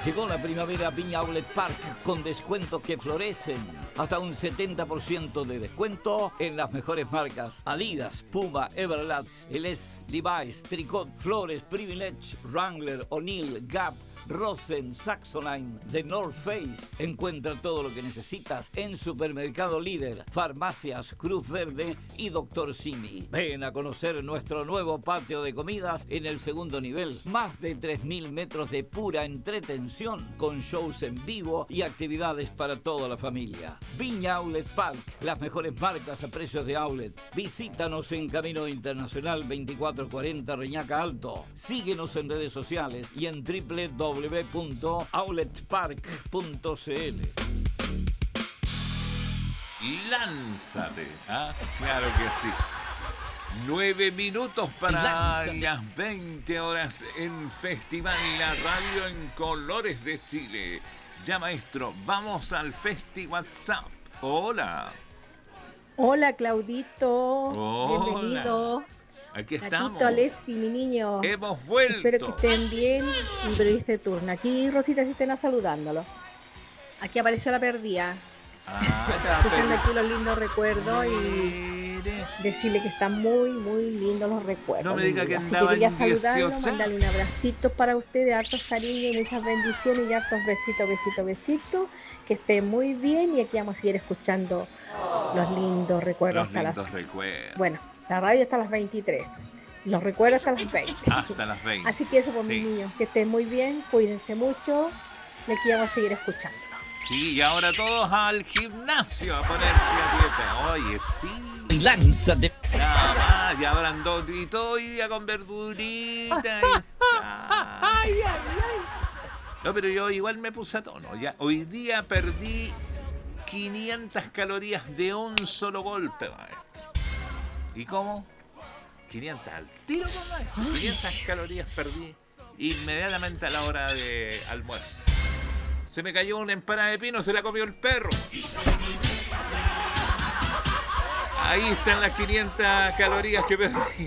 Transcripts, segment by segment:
Llegó la primavera a Viña Outlet Park con descuentos que florecen. Hasta un 70% de descuento en las mejores marcas: Adidas, Puma, Everlast, LS, Levi's, Tricot, Flores, Privilege, Wrangler, O'Neill, Gap, Rosen, Saxoline, The North Face. Encuentra todo lo que necesitas en Supermercado Líder, Farmacias Cruz Verde y Dr. Simi. Ven a conocer nuestro nuevo patio de comidas en el segundo nivel. Más de 3.000 metros de pura entretención con shows en vivo y actividades para toda la familia. Viña Outlet Park, las mejores marcas a precios de outlet. Visítanos en Camino Internacional 2440 Reñaca Alto. Síguenos en redes sociales y en www.outletpark.cl. Lánzate, ¿ah? Claro que sí. 9 minutos para las 20 horas en Festival La Radio en Colores de Chile. Ya, maestro, vamos al Festi WhatsApp. Hola. Hola, Claudito. Hola. Bienvenido. Aquí estamos. Gatito, Alessi, mi niño. Hemos vuelto. Espero que estén bien y breviste turno. Aquí Rosita Sistema saludándolo. Aquí apareció la perdida. Escuchando aquí los lindos recuerdos y decirle que están muy, muy lindos los recuerdos. No me diga que así andaba que quería en saludarlo, 18. mandarle un abracito para ustedes, hartos cariños y muchas bendiciones y hartos besitos, besitos, besitos. Que estén muy bien y aquí vamos a seguir escuchando los lindos recuerdos. Bueno, la radio hasta las 23. Los recuerdos hasta las 20. Hasta las 20. Así que eso por mis niños. Que estén muy bien, cuídense mucho. Y aquí vamos a seguir escuchando. Sí, y ahora todos al gimnasio a ponerse a dieta. Oye, sí. Lánzate. Nada más, ya habrán 2 y todo hoy día con verdurita. No, pero yo igual me puse a tono. Ya. Hoy día perdí 500 calorías de un solo golpe, maestro. ¿Y cómo? 500 al tiro, maestro. 500 calorías perdí inmediatamente a la hora de almuerzo. Se me cayó una empanada de pino, se la comió el perro. Ahí están las 500 calorías que perdí.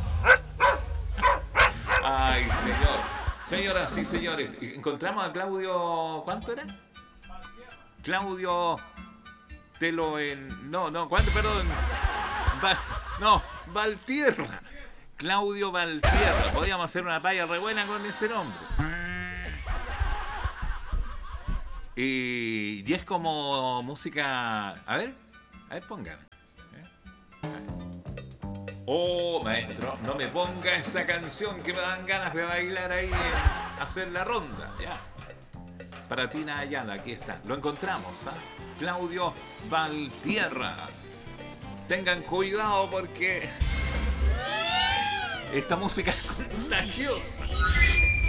Ay, señor. Señoras y señores, encontramos a Claudio... ¿Cuánto era? Claudio... ¿cuánto? Perdón. Valtierra. Claudio Valtierra. Podríamos hacer una talla re buena con ese nombre. Y es como música... A ver, pongan. Oh, maestro, no me ponga esa canción que me dan ganas de bailar ahí, hacer la ronda, ya. Para Tina Ayala, aquí está. Lo encontramos, ¿ah? Claudio Valtierra. Tengan cuidado porque esta música es contagiosa.